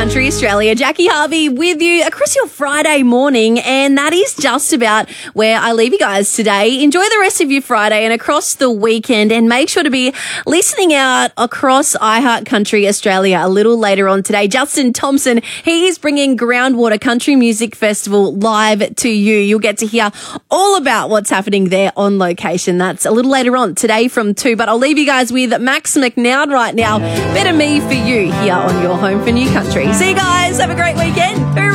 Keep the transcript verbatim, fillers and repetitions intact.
Country Australia. Jackie Harvey with you across your Friday morning, and that is just about where I leave you guys today. Enjoy the rest of your Friday and across the weekend, and make sure to be listening out across iHeart Country Australia a little later on today. Justin Thompson, he is bringing Groundwater Country Music Festival live to you. You'll get to hear all about what's happening there on location. That's a little later on today from two, but I'll leave you guys with Max McNown right now. Better Me For You here on your home for New Country. See you guys. Have a great weekend. Hoorah.